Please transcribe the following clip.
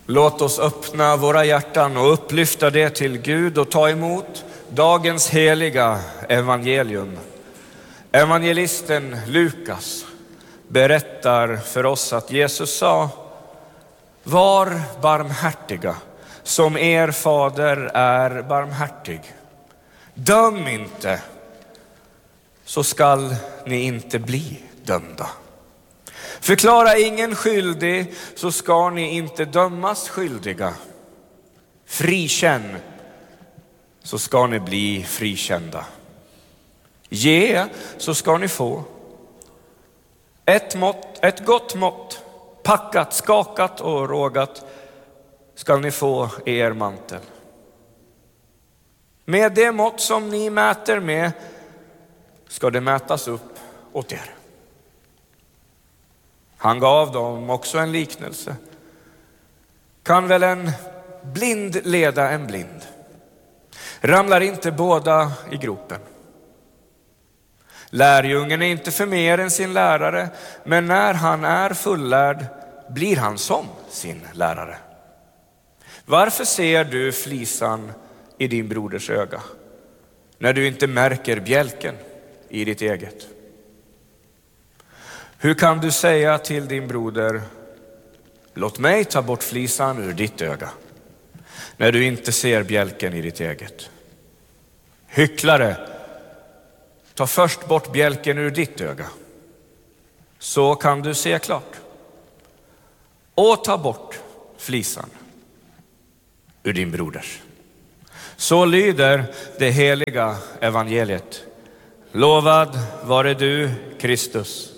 Låt oss öppna våra hjärtan och upplyfta det till Gud och ta emot dagens heliga evangelium. Evangelisten Lukas berättar för oss att Jesus sa: var barmhärtiga som er fader är barmhärtig. Döm inte, så skall ni inte bli dömda. Förklara ingen skyldig, så ska ni inte dömas skyldiga. Frikänn, så ska ni bli frikända. Ge, så ska ni få. Ett gott mått, packat, skakat och rågat, ska ni få i er mantel. Med det mått som ni mäter med ska det mätas upp åt er. Han gav dem också en liknelse. Kan väl en blind leda en blind? Ramlar inte båda i gropen? Lärjungen är inte för mer än sin lärare, men när han är fullärd blir han som sin lärare. Varför ser du flisan i din broders öga, när du inte märker bjälken i ditt eget? Hur kan du säga till din broder: låt mig ta bort flisan ur ditt öga, när du inte ser bjälken i ditt eget? Hycklare, ta först bort bjälken ur ditt öga, så kan du se klart. Och ta bort flisan ur din broders. Så lyder det heliga evangeliet. Lovad vare du, Kristus.